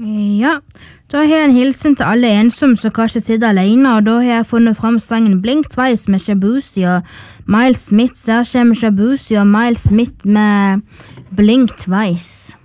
Ja, da har jeg en hilsen til alle ensomme som kanskje sitter alene, og da har jeg funnet frem sangen Blink Twice med Shabuzi og Miles Smith, så her kommer Shabuzi og Miles Smith med Blink Twice.